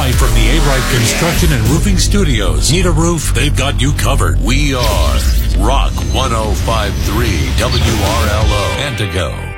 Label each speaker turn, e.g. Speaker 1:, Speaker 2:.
Speaker 1: Live from the A-Right Construction and Roofing Studios. Need a roof? They've got you covered. We are Rock 105.3 WRLO Antigo.